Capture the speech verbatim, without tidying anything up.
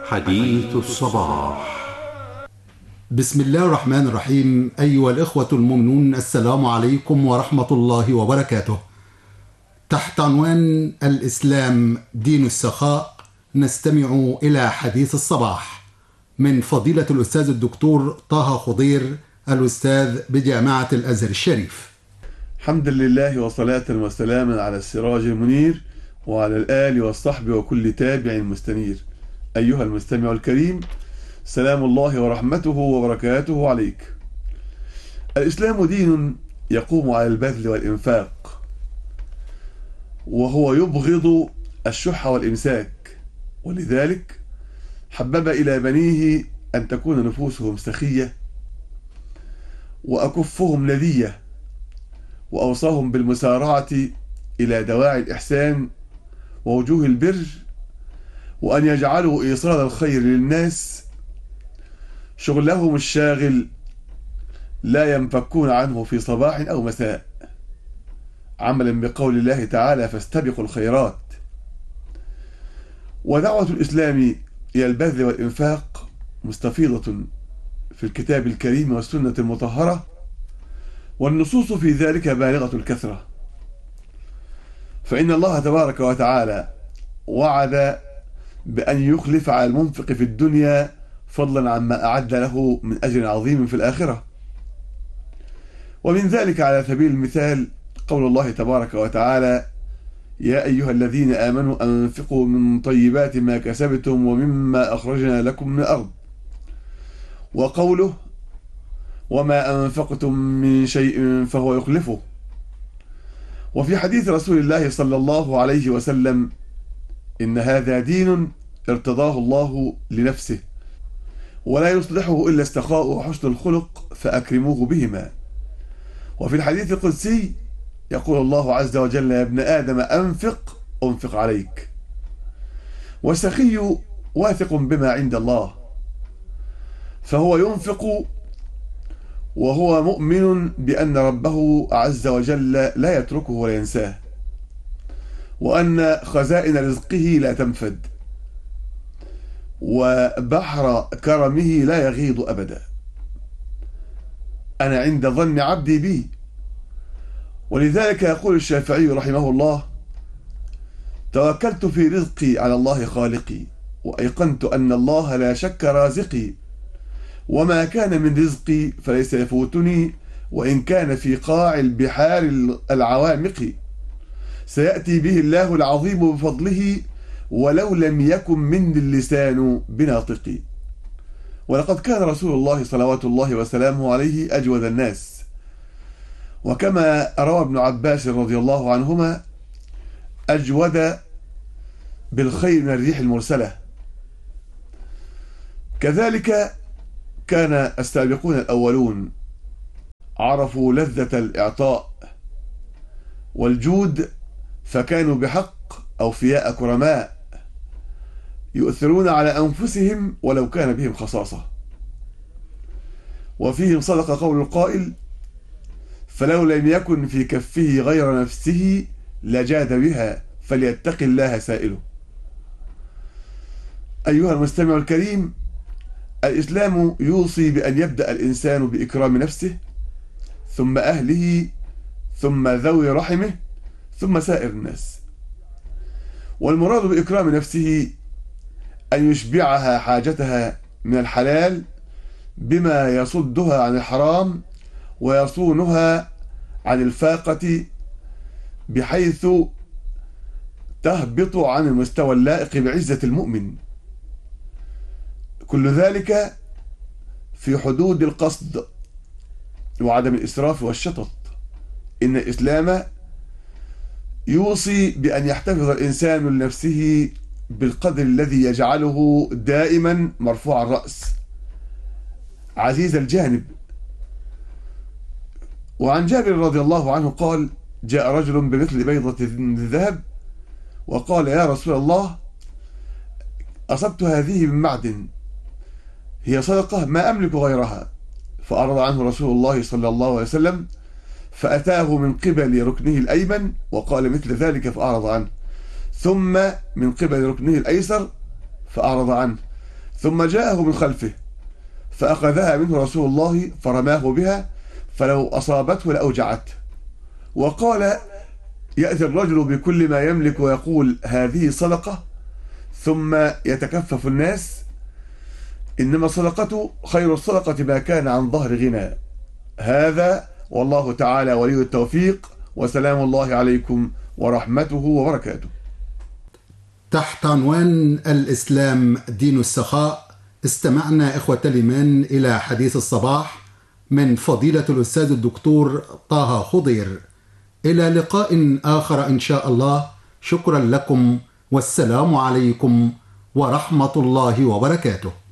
حديث الصباح. بسم الله الرحمن الرحيم. أيها الإخوة المؤمنون، السلام عليكم ورحمة الله وبركاته. تحت عنوان الإسلام دين السخاء نستمع إلى حديث الصباح من فضيلة الأستاذ الدكتور طه خضير، الأستاذ بجامعة الأزهر الشريف. الحمد لله وصلاة وسلاما على السراج المنير وعلى الآل والصحب وكل تابع مستنير. أيها المستمع الكريم، سلام الله ورحمته وبركاته عليك. الإسلام دين يقوم على البذل والإنفاق، وهو يبغض الشح والإمساك، ولذلك حبب إلى بنيه أن تكون نفوسهم سخية وأكفهم لذية، وأوصاهم بالمسارعة إلى دواعي الإحسان ووجوه البر، وأن يجعلوا إيصال الخير للناس شغلهم الشاغل لا ينفكون عنه في صباح أو مساء، عملا بقول الله تعالى: فاستبقوا الخيرات. ودعوة الإسلام إلى البذل والإنفاق مستفيضة في الكتاب الكريم والسنة المطهرة، والنصوص في ذلك بالغة الكثرة، فإن الله تبارك وتعالى وعد بأن يخلف على المنفق في الدنيا فضلا عما أعد له من أجر عظيم في الآخرة. ومن ذلك على سبيل المثال قول الله تبارك وتعالى: يا أيها الذين آمنوا أنفقوا من طيبات ما كسبتم ومما أخرجنا لكم من الأرض، وقوله: وما أنفقتم من شيء فهو يخلفه. وفي حديث رسول الله صلى الله عليه وسلم: إن هذا دين ارتضاه الله لنفسه، ولا يصلحه إلا السخاء وحسن الخلق فأكرموه بهما. وفي الحديث القدسي يقول الله عز وجل: يا ابن آدم أنفق أنفق عليك. والسخي واثق بما عند الله، فهو ينفق وهو مؤمن بأن ربه عز وجل لا يتركه ولا ينساه، وأن خزائن رزقه لا تنفد، وبحر كرمه لا يغيض أبدا. أنا عند ظن عبدي بي. ولذلك يقول الشافعي رحمه الله: توكلت في رزقي على الله خالقي، وأيقنت أن الله لا شك رازقي، وما كان من رزقي فليس يفوتني، وإن كان في قاع البحار العوامق، سيأتي به الله العظيم بفضله، ولو لم يكن مني اللسان بناطقي. ولقد كان رسول الله صلوات الله وسلامه عليه أجود الناس، وكما روى ابن عباس رضي الله عنهما: أجود بالخير من الريح المرسلة. كذلك كان السابقون الأولون عرفوا لذة الإعطاء والجود، فكانوا بحق أوفياء كرماء، يؤثرون على أنفسهم ولو كان بهم خصاصة. وفيهم صدق قول القائل: فلو لم يكن في كفه غير نفسه لجاد بها، فليتق الله سائله. أيها المستمع الكريم، الإسلام يوصي بأن يبدأ الإنسان بإكرام نفسه، ثم أهله، ثم ذوي رحمه، ثم سائر الناس. والمراد بإكرام نفسه أن يشبعها حاجتها من الحلال بما يصدها عن الحرام ويصونها عن الفاقة، بحيث تهبط عن المستوى اللائق بعزة المؤمن. كل ذلك في حدود القصد وعدم الإسراف والشطط. إن الإسلام يوصي بأن يحتفظ الإنسان لنفسه بالقدر الذي يجعله دائما مرفوع الرأس عزيز الجانب. وعن جابر رضي الله عنه قال: جاء رجل بمثل بيضة الذهب وقال: يا رسول الله، أصبت هذه من معدن، هي صدقة ما أملك غيرها. فأعرض عنه رسول الله صلى الله عليه وسلم، فأتاه من قبل ركنه الأيمن وقال مثل ذلك فأعرض عنه، ثم من قبل ركنه الأيسر فأعرض عنه، ثم جاءه من خلفه فأخذها منه رسول الله فرماه بها فلو أصابته لأوجعته. وقال: يأتي الرجل بكل ما يملك ويقول هذه صدقة، ثم يتكفف الناس، إنما الصدقة خير الصدقة ما كان عن ظهر غنى. هذا والله تعالى ولي التوفيق، وسلام الله عليكم ورحمته وبركاته. تحت عنوان الإسلام دين السخاء، استمعنا إخوة الإيمان إلى حديث الصباح من فضيلة الأستاذ الدكتور طه خضير. إلى لقاء آخر إن شاء الله. شكرا لكم، والسلام عليكم ورحمة الله وبركاته.